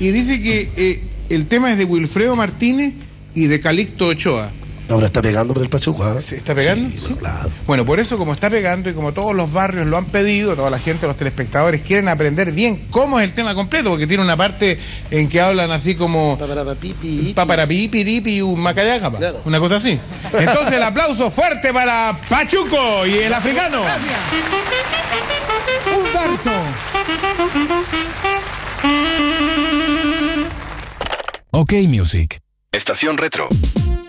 Y dice que el tema es de Wilfredo Martínez y de Calixto Ochoa. Ahora está pegando por el Pachuca. ¿Se está pegando? Sí, claro. Bueno, por eso, como está pegando y como todos los barrios lo han pedido, toda la gente, los telespectadores quieren aprender bien cómo es el tema completo, porque tiene una parte en que hablan así como paparapipi y un macayagapa, claro. Una cosa así. Entonces el aplauso fuerte para Pachuco y el africano. Gracias. Humberto. OK Music. Estación Retro.